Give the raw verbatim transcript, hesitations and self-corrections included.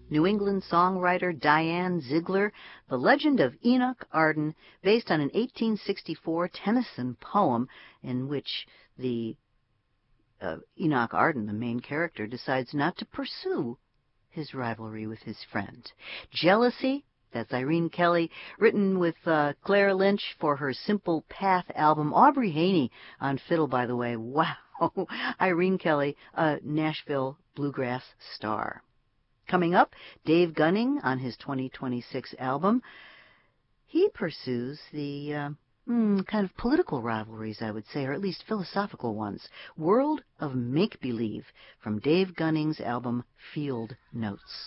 New England songwriter Diane Ziegler, The Legend of Enoch Arden, based on an eighteen sixty-four Tennyson poem in which the uh, Enoch Arden, the main character, decides not to pursue his rivalry with his friend. Jealousy, that's Irene Kelly, written with uh, Claire Lynch for her Simple Path album. Aubrey Haney on fiddle, by the way. Wow. Irene Kelly, a Nashville bluegrass star. Coming up, Dave Gunning on his twenty twenty-six album. He pursues the uh, mm, kind of political rivalries, I would say, or at least philosophical ones. World of Make-Believe from Dave Gunning's album Field Notes.